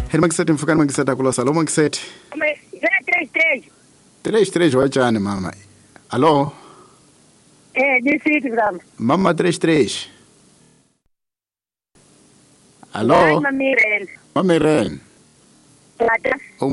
Heri Makisete mfukani Makisete akulo salo Makisete. 3 wachani mama. Allo? Disithi brama. Mama 3. Allo? Mama Miren. Mama Miren. Lata.